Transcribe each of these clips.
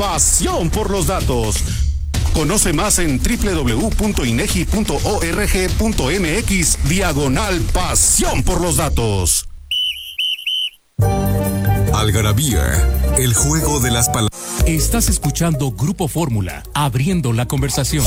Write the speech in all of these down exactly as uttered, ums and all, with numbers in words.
pasión por los datos. Conoce más en doble u doble u doble u punto inegi punto org punto mx diagonal pasión por los datos. Algarabía, el juego de las palabras. Estás escuchando Grupo Fórmula, abriendo la conversación.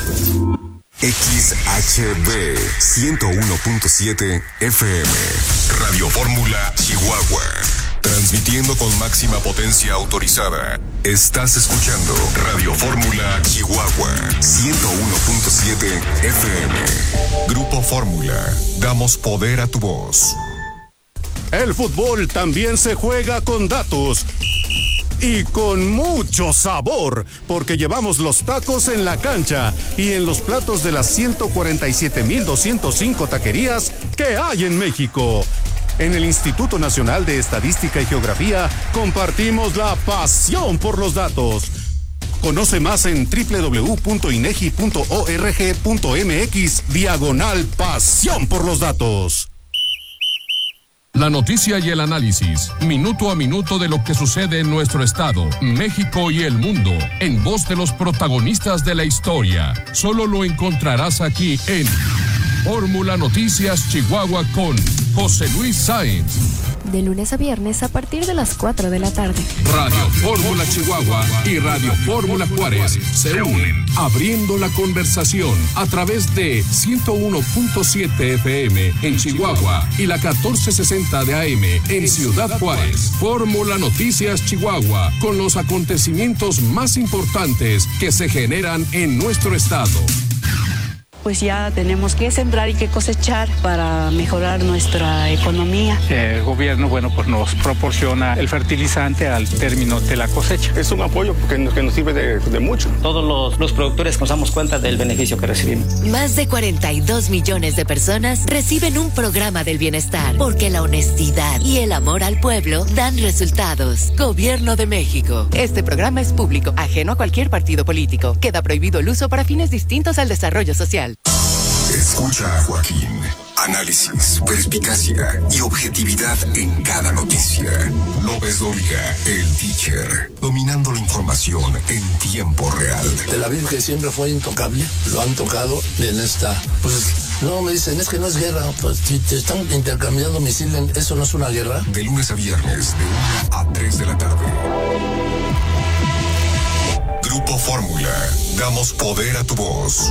X H B ciento uno punto siete F M, Radio Fórmula, Chihuahua. Transmitiendo con máxima potencia autorizada. Estás escuchando Radio Fórmula Chihuahua ciento uno punto siete F M. Grupo Fórmula, damos poder a tu voz. El fútbol también se juega con datos. Y con mucho sabor, porque llevamos los tacos en la cancha y en los platos de las ciento cuarenta y siete mil doscientos cinco taquerías que hay en México. En el Instituto Nacional de Estadística y Geografía compartimos la pasión por los datos. Conoce más en doble u doble u doble u punto inegi punto org punto mx diagonal pasión por los datos. La noticia y el análisis, minuto a minuto de lo que sucede en nuestro estado, México y el mundo, en voz de los protagonistas de la historia. Solo lo encontrarás aquí en Fórmula Noticias Chihuahua con José Luis Sáenz. De lunes a viernes a partir de las cuatro de la tarde. Radio Fórmula Chihuahua y Radio Fórmula Juárez se unen, abriendo la conversación a través de ciento uno punto siete F M en Chihuahua y la catorce sesenta de A M en Ciudad Juárez. Fórmula Noticias Chihuahua, con los acontecimientos más importantes que se generan en nuestro estado. Pues ya tenemos que sembrar y que cosechar para mejorar nuestra economía. El gobierno, bueno, pues nos proporciona el fertilizante al término de la cosecha. Es un apoyo porque nos, que nos sirve de, de mucho. Todos los, los productores nos damos cuenta del beneficio que recibimos. Más de cuarenta y dos millones de personas reciben un programa del bienestar, porque la honestidad y el amor al pueblo dan resultados. Gobierno de México. Este programa es público, ajeno a cualquier partido político. Queda prohibido el uso para fines distintos al desarrollo social. Escucha a Joaquín. Análisis, perspicacia y objetividad en cada noticia. López Dóriga, el teacher, dominando la información en tiempo real. Tel Aviv, que siempre fue intocable, lo han tocado en esta. Pues no, me dicen, es que no es guerra. Pues si te están intercambiando misiles, ¿eso no es una guerra? De lunes a viernes, de una a tres de la tarde. Grupo Fórmula, damos poder a tu voz.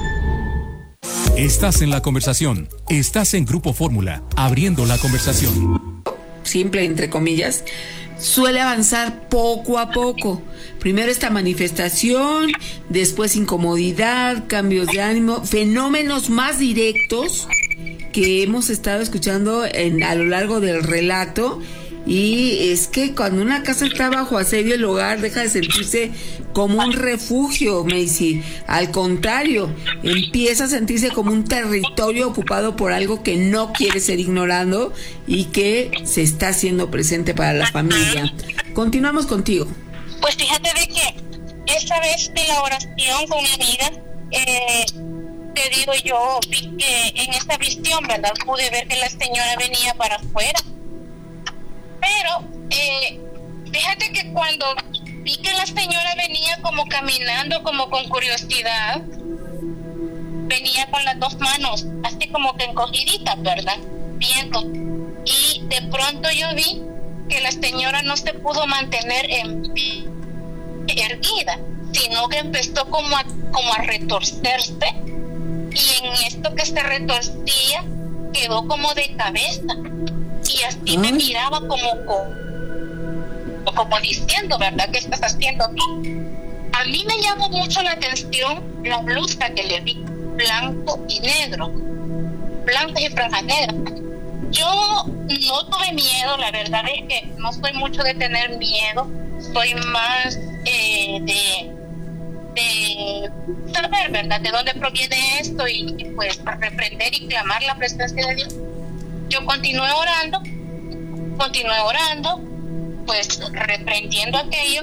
Estás en la conversación. Estás en Grupo Fórmula, abriendo la conversación. Siempre, entre comillas, suele avanzar poco a poco. Primero esta manifestación, después incomodidad, cambios de ánimo, fenómenos más directos que hemos estado escuchando en, a lo largo del relato. Y es que cuando una casa está bajo asedio, el hogar deja de sentirse como un refugio, Macy. Al contrario, empieza a sentirse como un territorio ocupado por algo que no quiere ser ignorado y que se está haciendo presente para la familia. Continuamos contigo. Pues fíjate de que esta vez de la oración con mi amiga, eh, te digo yo, vi que en esta visión, ¿verdad? Pude ver que la señora venía para afuera. Pero, eh, fíjate que cuando vi que la señora venía como caminando, como con curiosidad, venía con las dos manos, así como que encogiditas, ¿verdad? Viendo. Y de pronto yo vi que la señora no se pudo mantener en pie, erguida, sino que empezó como a, como a retorcerse, y en esto que se retorcía, quedó como de cabeza. Y así me miraba como, como, como diciendo, ¿verdad? ¿Qué estás haciendo aquí? A mí me llamó mucho la atención la blusa que le vi, blanco y negro, blanco y franja negra. Yo no tuve miedo, la verdad es que no soy mucho de tener miedo, soy más eh, de, de saber, ¿verdad?, de dónde proviene esto y, y pues reprender y clamar la presencia de Dios. Yo continué orando, continué orando, pues reprendiendo aquello,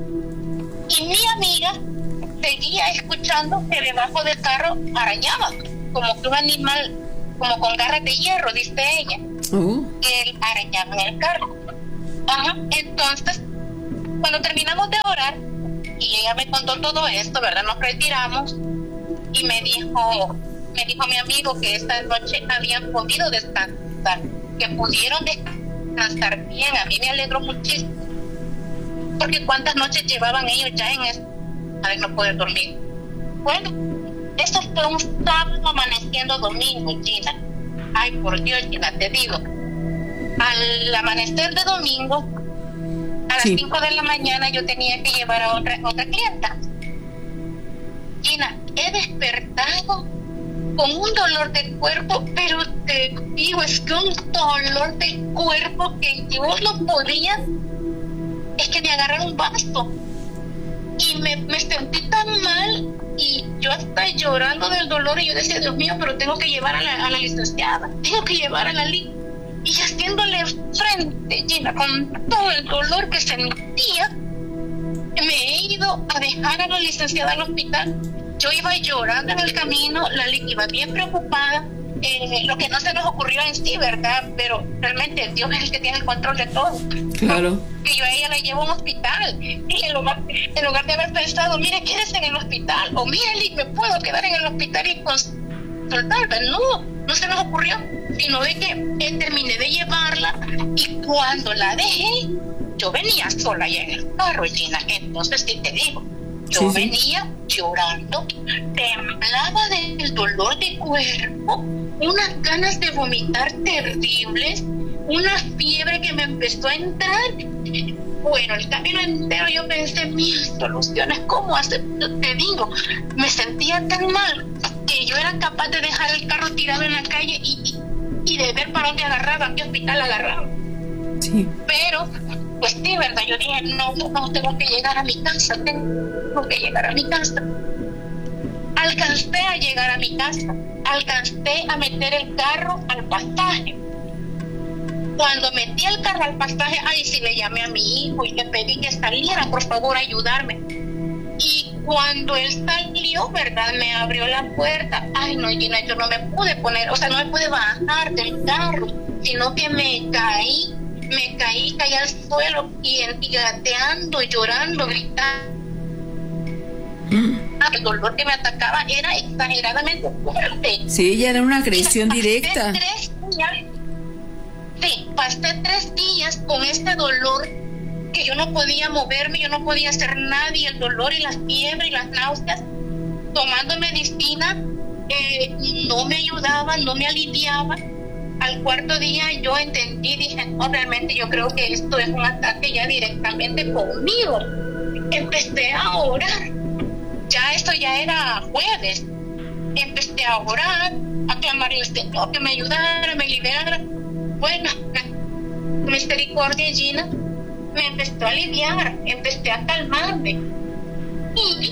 y mi amiga seguía escuchando que debajo del carro arañaba, como que un animal, como con garras de hierro, dice ella, uh. que él arañaba en el carro. Ajá. Entonces, cuando terminamos de orar, y ella me contó todo esto, ¿verdad? Nos retiramos y me dijo, me dijo mi amigo que esta noche habían podido descansar, que pudieron descansar bien. A mí me alegró muchísimo, porque cuántas noches llevaban ellos ya en esto, a no poder dormir. Bueno, eso fue un sábado amaneciendo domingo, Gina. Ay, por Dios, Gina, te digo, al amanecer de domingo, a las cinco sí. de la mañana yo tenía que llevar a otra, otra clienta. Gina, he despertado con un dolor de cuerpo, pero te digo, es que un dolor de cuerpo que yo no podía, es que me agarraron un vaso y me, me sentí tan mal y yo estaba llorando del dolor y yo decía, Dios mío, pero tengo que llevar a la, a la licenciada, tengo que llevar a la li y haciéndole frente, Gina, con todo el dolor que sentía, me he ido a dejar a la licenciada al hospital. Yo iba llorando en el camino, la Li iba bien preocupada, eh, lo que no se nos ocurrió en sí, ¿verdad? Pero realmente Dios es el que tiene el control de todo. Claro. Que yo a ella la llevo a un hospital y en lugar, en lugar de haber pensado, mire, quédese en el hospital, o mire, Li, me puedo quedar en el hospital y consultarla. No, no se nos ocurrió, sino de que eh, terminé de llevarla y cuando la dejé, yo venía sola allá en el carro, Gina. Entonces, sí te digo, yo sí, venía sí. llorando, temblaba del dolor de cuerpo, unas ganas de vomitar terribles, una fiebre que me empezó a entrar. Bueno, el camino entero yo pensé mis soluciones, ¿cómo hacer? Te digo, me sentía tan mal que yo era capaz de dejar el carro tirado en la calle y, y, y de ver para dónde agarraba, qué hospital agarraba. Sí. Pero, pues sí, ¿verdad? Yo dije, no, no, tengo que llegar a mi casa, tengo que llegar a mi casa. Alcancé a llegar a mi casa, alcancé a meter el carro al pasaje. Cuando metí el carro al pasaje, ahí sí le llamé a mi hijo y le pedí que saliera, por favor, a ayudarme. Y cuando él salió, ¿verdad? Me abrió la puerta. Ay, no, Gina, yo no me pude poner, o sea, no me pude bajar del carro, sino que me caí. Me caí, caí al suelo y, y gateando, llorando, gritando. Mm. El dolor que me atacaba era exageradamente fuerte. Sí, ya era una agresión pasé directa. Tres días, sí, pasé tres días con este dolor que yo no podía moverme, yo no podía hacer nada, y el dolor y la fiebre y las náuseas, tomando medicina, eh, no me ayudaba, no me aliviaba. Al cuarto día yo entendí, dije, no, realmente yo creo que esto es un ataque ya directamente conmigo. Empecé a orar, ya esto ya era jueves, empecé a orar, a clamarle al Señor que me ayudara, me liberara. Bueno, misericordia, Gina, me empezó a aliviar, empecé a calmarme. Y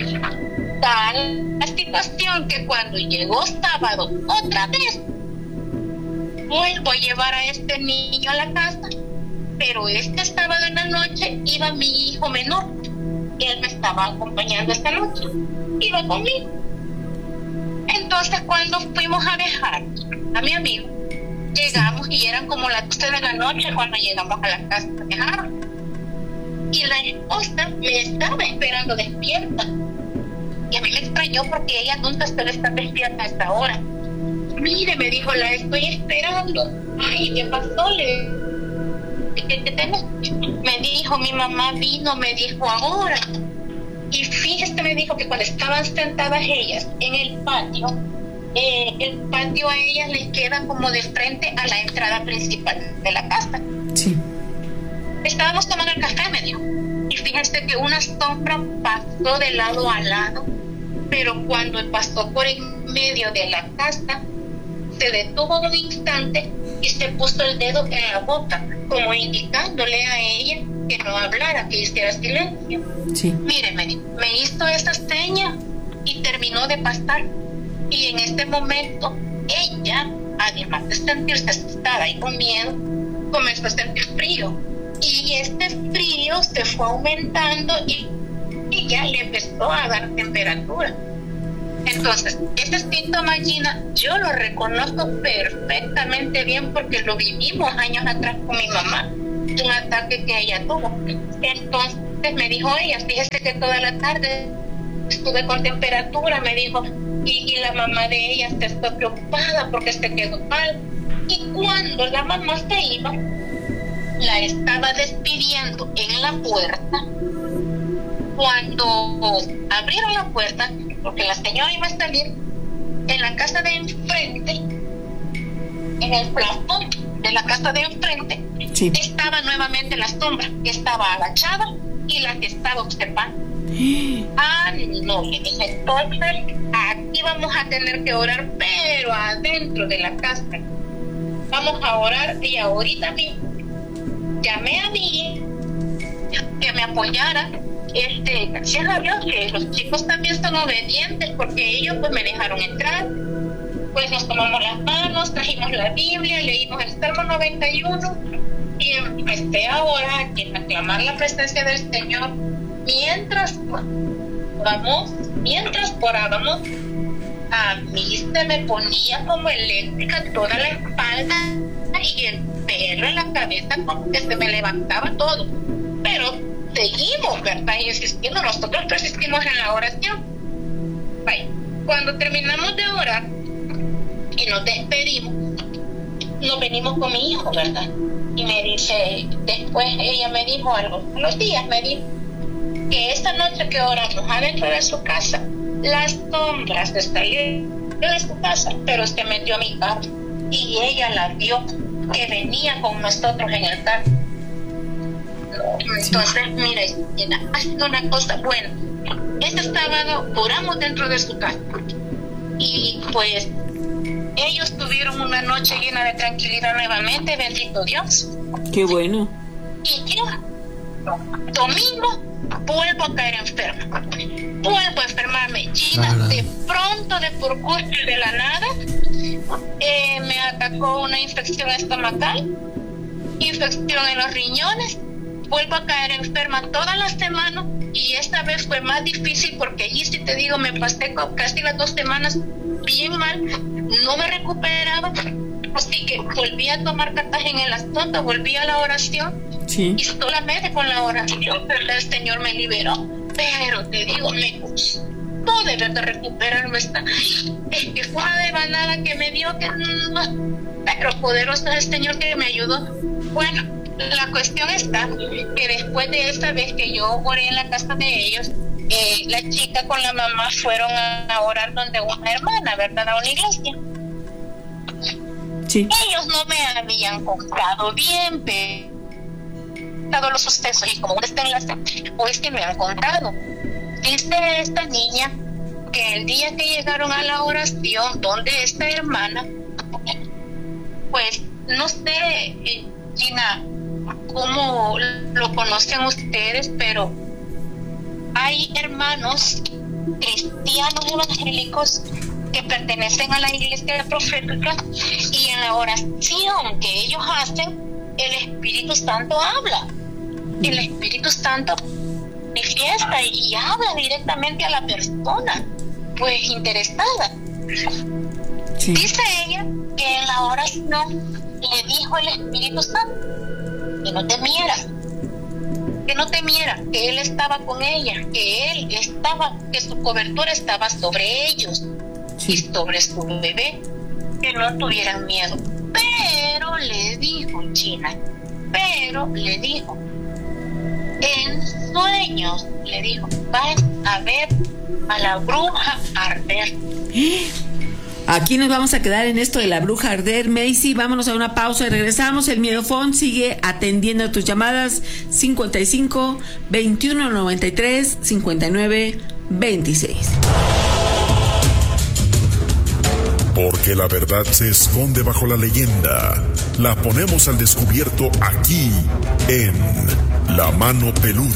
tal la situación que cuando llegó sábado, otra vez, vuelvo a llevar a este niño a la casa, pero este sábado en la noche iba mi hijo menor. Él me estaba acompañando esta noche, iba conmigo. Entonces, cuando fuimos a dejar a mi amigo, llegamos y eran como las doce de la noche cuando llegamos a la casa a dejar. Y la esposa me estaba esperando despierta. Y a mí me extrañó porque ella nunca suele estar despierta a esta hora. Mire, me dijo, la estoy esperando. Ay, ¿qué pasó? Le... ¿Qué, qué tengo? Me dijo, mi mamá vino, me dijo ahora. Y fíjese, me dijo que cuando estaban sentadas ellas en el patio, eh, el patio a ellas les queda como de frente a la entrada principal de la casa. Sí. Estábamos tomando el café, me dijo. Y fíjese que una sombra pasó de lado a lado, pero cuando pasó por en medio de la casa, se detuvo un instante y se puso el dedo en la boca, como indicándole a ella que no hablara, que hiciera silencio. Sí. Mire, me, me hizo esa seña y terminó de pasar. Y en este momento, ella, además de sentirse asustada y con miedo, comenzó a sentir frío. Y este frío se fue aumentando y, y ya le empezó a dar temperatura. Entonces, este síntoma, Gina, yo lo reconozco perfectamente bien porque lo vivimos años atrás con mi mamá, un ataque que ella tuvo. Entonces, Entonces me dijo ella, fíjese que toda la tarde estuve con temperatura, me dijo, y, y la mamá de ella se fue preocupada porque se quedó mal. Y cuando la mamá se iba, la estaba despidiendo en la puerta. Cuando abrieron la puerta, porque la señora iba a salir, en la casa de enfrente, en el plafón de la casa de enfrente, sí, estaba nuevamente la sombra que estaba agachada y la que estaba observando. Ah, no, le dije, entonces aquí vamos a tener que orar, pero adentro de la casa. Vamos a orar y ahorita mismo llamé a mí que me apoyara. Este, gracias a Dios que los chicos también son obedientes, porque ellos pues me dejaron entrar. Pues nos tomamos las manos, trajimos la Biblia, leímos el Salmo noventa y uno y empecé a orar y a clamar la presencia del Señor mientras orábamos, mientras orábamos. A mí se me ponía como eléctrica toda la espalda y el pelo en la cabeza, como que se me levantaba todo. Pero seguimos, ¿verdad? Insistiendo, nosotros persistimos en la oración. Vaya, cuando terminamos de orar y nos despedimos, nos venimos con mi hijo, ¿verdad? Y me dice, después ella me dijo algo, los días me dijo que esta noche que oramos adentro de su casa, las sombras salieron de su casa, pero se metió a mi carro y ella la vio que venía con nosotros en el carro. Entonces, mira, ha sido una cosa buena. Este sábado oramos dentro de su casa y pues ellos tuvieron una noche llena de tranquilidad nuevamente, bendito Dios. Qué bueno. Y yo, domingo, vuelvo a caer enferma. Vuelvo a enfermarme, Gina, de pronto, de por gusto y de la nada, eh, me atacó una infección estomacal, infección en los riñones. Vuelvo a caer enferma toda la semana y esta vez fue más difícil porque allí, si te digo, me pasé casi las dos semanas bien mal, no me recuperaba, así que volví a tomar cartas en el asunto, volví a la oración, sí, y solamente con la oración el Señor me liberó. Pero te digo, me costó de verdad recuperarme. Esta, es que fue una devanada que me dio, que no, pero poderoso es el Señor que me ayudó. Bueno, la cuestión está que después de esta vez que yo oré en la casa de ellos, eh, la chica con la mamá fueron a orar donde una hermana, ¿verdad? A una iglesia. Sí. Ellos no me habían contado bien, pero dado los sucesos y como un desenlace, pues que me han contado. Dice esta niña que el día que llegaron a la oración donde esta hermana, pues no sé, Gina, cómo lo conocen ustedes, pero hay hermanos cristianos evangélicos que pertenecen a la iglesia profética y en la oración que ellos hacen, el Espíritu Santo habla. El Espíritu Santo manifiesta y habla directamente a la persona pues interesada. Sí. Dice ella que en la oración le dijo el Espíritu Santo que no temiera, que no temiera, que él estaba con ella, que él estaba, que su cobertura estaba sobre ellos, sí, y sobre su bebé, que no tuvieran miedo. Pero le dijo, China, pero le dijo, en sueños, le dijo, vas a ver a la bruja arder. Aquí nos vamos a quedar en esto de la bruja arder, Macy. Vámonos a una pausa y regresamos. El Miedofón sigue atendiendo tus llamadas cincuenta y cinco, veintiuno noventa y tres, cincuenta y nueve, veintiséis. Porque la verdad se esconde bajo la leyenda. La ponemos al descubierto aquí, en La Mano Peluda.